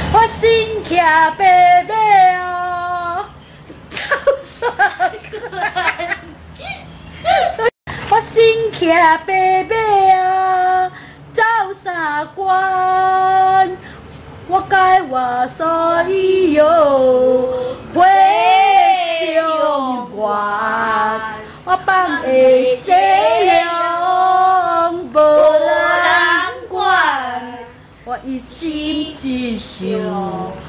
我心骑白马哦，走啥关？我心骑白马啊，走啥关？我该我所有陪中原，我放的西洋无人管，我一心只想。